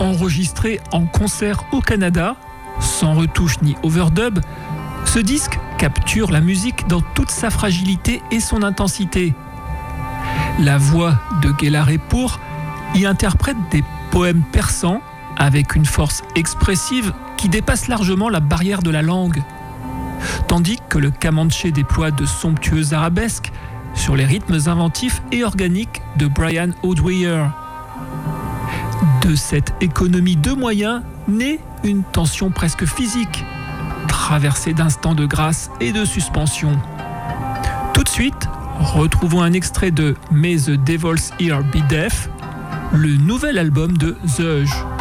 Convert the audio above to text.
enregistré en concert au Canada, sans retouche ni overdub, ce disque capture la musique dans toute sa fragilité et son intensité. La voix de Ghela Repur y interprète des poèmes persans avec une force expressive qui dépasse largement la barrière de la langue. Tandis que le Kamanché déploie de somptueuses arabesques sur les rythmes inventifs et organiques de Brian O'Dwyer. De cette économie de moyens naît une tension presque physique, traversée d'instants de grâce et de suspension. Tout de suite, retrouvons un extrait de May the Devil's Ear Be Deaf, le nouvel album de The Hush.